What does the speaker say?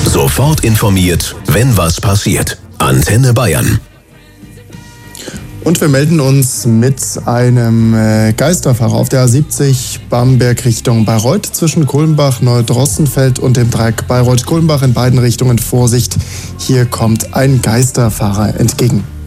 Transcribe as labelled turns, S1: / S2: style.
S1: Sofort informiert, wenn was passiert. Antenne Bayern.
S2: Und wir melden uns mit einem Geisterfahrer auf der A70 Bamberg Richtung Bayreuth zwischen Kulmbach, Neudrossenfeld und dem Dreieck Bayreuth-Kulmbach in beiden Richtungen. Vorsicht, hier kommt ein Geisterfahrer entgegen.